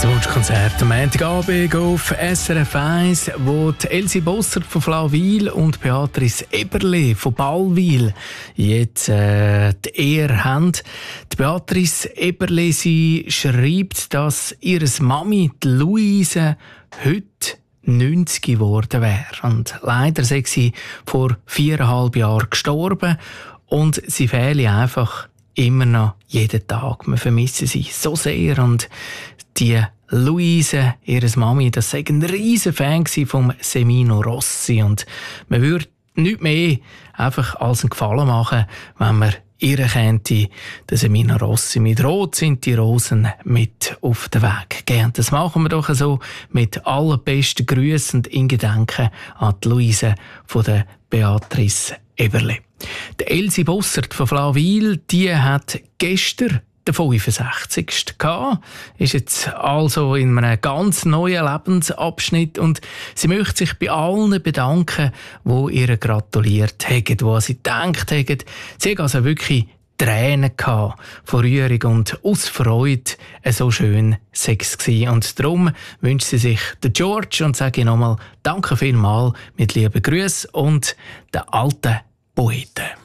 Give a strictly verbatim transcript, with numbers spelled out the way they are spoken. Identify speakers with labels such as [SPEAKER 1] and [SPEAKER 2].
[SPEAKER 1] Das Wunschkonzert am Montagabend auf S R F eins, wo die Elsie Bossert von Flawil und Beatrice Eberle von Ballwil jetzt äh, die Ehre haben. Die Beatrice Eberle, sie schreibt, dass ihre Mami, die Luise, heute neunzig geworden wäre. Und leider sei sie vor viereinhalb Jahren gestorben und sie fehle einfach immer noch jeden Tag. Wir vermissen sie so sehr und die Luise, ihre Mami, das war ein riesen Fan vom Semino Rossi und man würde nichts mehr einfach als einen Gefallen machen, wenn man ihr könnte, den Semino Rossi mit «Rot sind die Rosen» mit auf den Weg geben. Das machen wir doch so mit allerbesten Grüßen und in Gedenken an die Luise von der Beatrice Eberle. Die Elsie Bossert von Flawil, die hat gestern der fünfundsechzigste gehabt, ist jetzt also in einem ganz neuen Lebensabschnitt und sie möchte sich bei allen bedanken, die ihr gratuliert haben, die sie gedacht haben. Sie hat also wirklich Tränen gehabt vor Rührung und aus Freude, so schön Sex gewesen. Und darum wünscht sie sich den George und sage ich nochmal Danke vielmals mit lieben Grüßen und den alten Poeten.